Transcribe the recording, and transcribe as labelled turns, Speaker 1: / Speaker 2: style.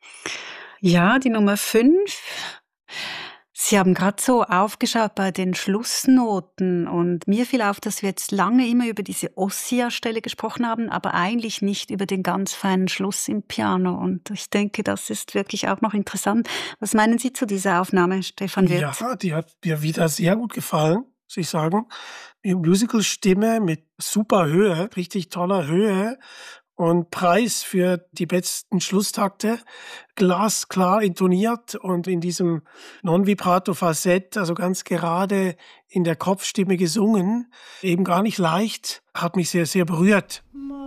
Speaker 1: Ja, die Nummer 5. Sie haben gerade so aufgeschaut bei den Schlussnoten und mir fiel auf, dass wir jetzt lange immer über diese Ossia-Stelle gesprochen haben, aber eigentlich nicht über den ganz feinen Schluss im Piano. Und ich denke, das ist wirklich auch noch interessant. Was meinen Sie zu dieser Aufnahme, Stefan Wirtz?
Speaker 2: Ja, die hat mir wieder sehr gut gefallen, muss ich sagen. Die Musical-Stimme mit super Höhe, richtig toller Höhe und Preis für die besten Schlusstakte, glasklar intoniert und in diesem Non-Vibrato-Falsett, also ganz gerade in der Kopfstimme gesungen, eben gar nicht leicht, hat mich sehr, sehr berührt.